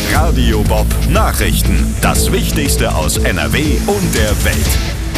Radio Bob Nachrichten. Das Wichtigste aus NRW und der Welt.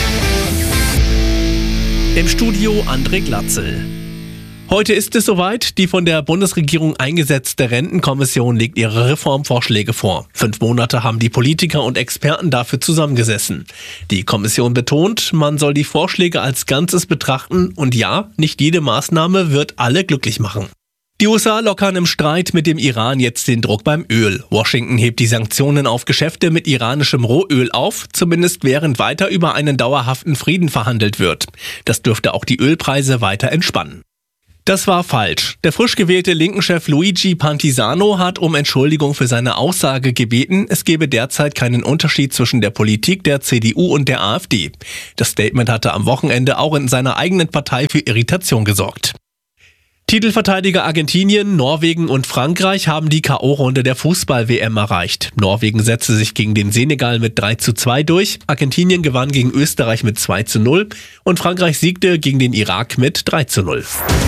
Im Studio André Glatzel. Heute ist es soweit. Die von der Bundesregierung eingesetzte Rentenkommission legt ihre Reformvorschläge vor. 5 Monate haben die Politiker und Experten dafür zusammengesessen. Die Kommission betont, man soll die Vorschläge als Ganzes betrachten und ja, nicht jede Maßnahme wird alle glücklich machen. Die USA lockern im Streit mit dem Iran jetzt den Druck beim Öl. Washington hebt die Sanktionen auf Geschäfte mit iranischem Rohöl auf, zumindest während weiter über einen dauerhaften Frieden verhandelt wird. Das dürfte auch die Ölpreise weiter entspannen. Das war falsch. Der frisch gewählte Linken-Chef Luigi Pantisano hat um Entschuldigung für seine Aussage gebeten, es gebe derzeit keinen Unterschied zwischen der Politik der CDU und der AfD. Das Statement hatte am Wochenende auch in seiner eigenen Partei für Irritation gesorgt. Titelverteidiger Argentinien, Norwegen und Frankreich haben die K.O.-Runde der Fußball-WM erreicht. Norwegen setzte sich gegen den Senegal mit 3:2 durch, Argentinien gewann gegen Österreich mit 2:0 und Frankreich siegte gegen den Irak mit 3:0.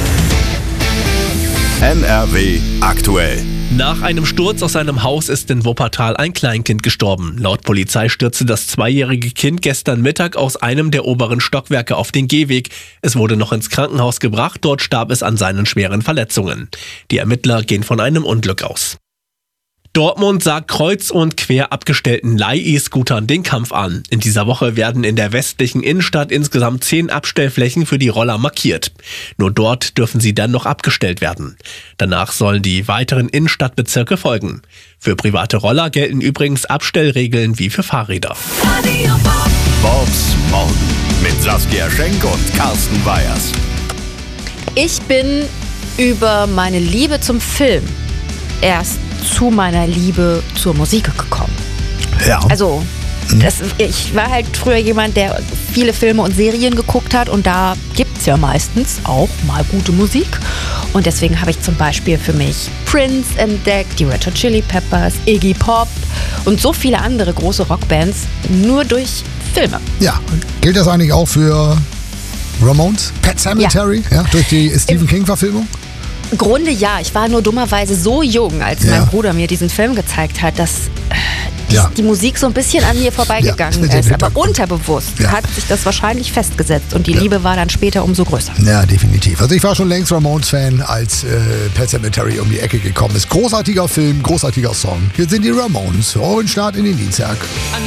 NRW aktuell. Nach einem Sturz aus einem Haus ist in Wuppertal ein Kleinkind gestorben. Laut Polizei stürzte das 2-jährige Kind gestern Mittag aus einem der oberen Stockwerke auf den Gehweg. Es wurde noch ins Krankenhaus gebracht, dort starb es an seinen schweren Verletzungen. Die Ermittler gehen von einem Unglück aus. Dortmund sagt kreuz und quer abgestellten Leih-E-Scootern den Kampf an. In dieser Woche werden in der westlichen Innenstadt insgesamt 10 Abstellflächen für die Roller markiert. Nur dort dürfen sie dann noch abgestellt werden. Danach sollen die weiteren Innenstadtbezirke folgen. Für private Roller gelten übrigens Abstellregeln wie für Fahrräder. Bobs Morgen mit Saskia Schenk und Carsten Weyers. Ich bin über meine Liebe zum Film erst zu meiner Liebe zur Musik gekommen. Ja. Also, ich war halt früher jemand, der viele Filme und Serien geguckt hat und da gibt es ja meistens auch mal gute Musik. Und deswegen habe ich zum Beispiel für mich Prince entdeckt, die Red Hot Chili Peppers, Iggy Pop und so viele andere große Rockbands nur durch Filme. Ja, gilt das eigentlich auch für Ramones? Pet Sematary? Ja, durch die Stephen King-Verfilmung? Im Grunde ja, ich war nur dummerweise so jung, als mein Bruder mir diesen Film gezeigt hat, dass die Musik so ein bisschen an mir vorbeigegangen ist. Aber unterbewusst hat sich das wahrscheinlich festgesetzt und die Liebe war dann später umso größer. Ja, definitiv. Also ich war schon längst Ramones-Fan, als Pet Sematary um die Ecke gekommen ist. Großartiger Film, großartiger Song. Hier sind die Ramones. Frohen Start in den Dienstag.